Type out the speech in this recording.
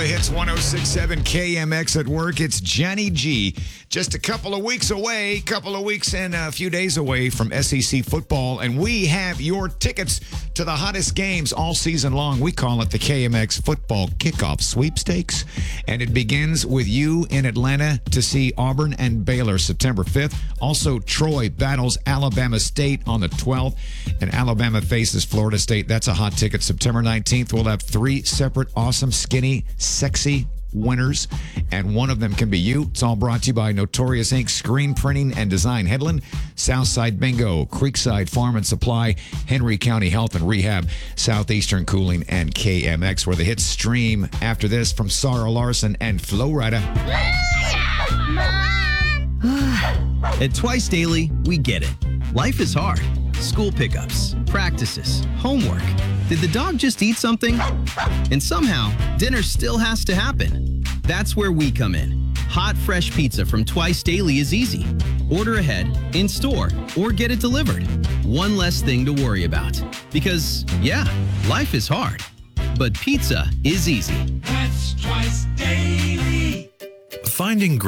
the hits 106.7 KMX at work. It's Jenny G. Just a couple of weeks and a few days away from SEC football, and we have your tickets to the hottest games all season long. We call it the KMX Football Kickoff Sweepstakes, and it begins with you in Atlanta to see Auburn and Baylor September 5th. Also, Troy battles Alabama State on the 12th, and Alabama faces Florida State. That's a hot ticket. September 19th, we'll have three separate awesome, skinny, sexy winners, and one of them can be you. It's all brought to you by Notorious Inc., Screen Printing and Design Headland, Southside Bingo, Creekside Farm and Supply, Henry County Health and Rehab, Southeastern Cooling, and KMX, where the hits stream after this from Sarah Larson and Flo Rida. At Twice Daily, we get it. Life is hard. School pickups, practices, homework. Did the dog just eat something? And somehow, dinner still has to happen. That's where we come in. Hot, fresh pizza from Twice Daily is easy. Order ahead, in store, or get it delivered. One less thing to worry about. Because, yeah, life is hard. But pizza is easy. That's Twice Daily. Finding